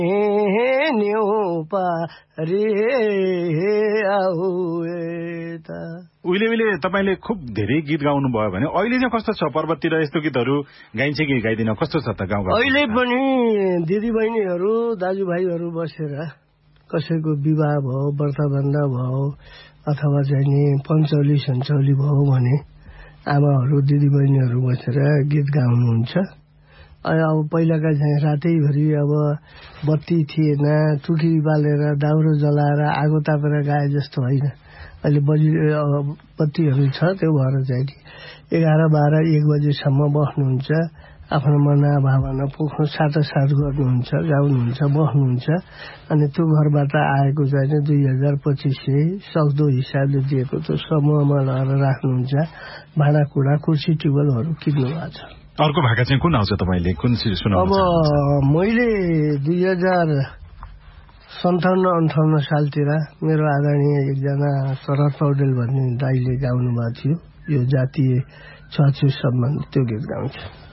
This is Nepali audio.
उहिले उहिले तपाईँले खुब धेरै गीत गाउनु भयो भने अहिले चाहिँ कस्तो छ? पर्वततिर यस्तो गीतहरू गाइन्छ कि गाइदिन? कस्तो छ त गाउँघर? अहिले पनि दिदीबहिनीहरू दाजुभाइहरू बसेर कसैको विवाह भयो, व्रतबन्ध भयो अथवा चाहिँ नि पञ्चौली सञ्चौली भयो भने आमाहरू दिदीबहिनीहरू बसेर गीत गाउनुहुन्छ। अब पहिलाका चाहिँ रातैभरि अब बत्ती थिएन, टुकी बालेर दाउरो जलाएर आगो तापेर गाए जस्तो होइन। अहिले बत्तीहरू छ, त्यो भएर चाहिँ 11, 12, 1 बजेसम्म बस्नुहुन्छ, आफ्नो मना भावना पोख्नु साटासाट गर्नुहुन्छ, गाउनुहुन्छ, बस्नुहुन्छ। अनि त्यो घरबाट आएको चाहिँ 2000-2500 सक्दो हिसाबले दिएको त्यो समूहमा लगेर राख्नुहुन्छ। भाँडाकुँडा कुर्सी टेबलहरू किन्नु भएको छ। अर्को भाका चाहिँ कुन आउँछ? तपाईँले कुन सुनाउनु? अब मैले 2057-58 सालतिर मेरो आदरणीय एकजना शरद पौडेल भन्ने दाइले गाउनु भएको थियो, यो जातीय छुवाछुत सम्बन्धी त्यो गीत गाउँछु।